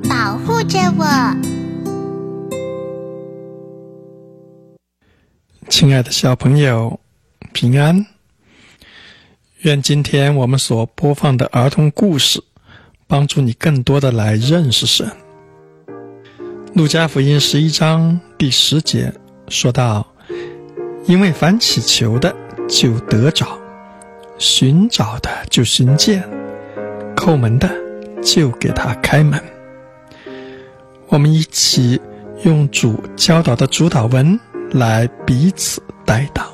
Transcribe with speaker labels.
Speaker 1: 保护着我。
Speaker 2: 亲爱的小朋友，平安！愿今天我们所播放的儿童故事帮助你更多的来认识神。路加福音11章第10节说到，因为凡祈求的就得着，寻找的就寻见，叩门的就给他开门。我们一起用主教导的主祷文来彼此代祷。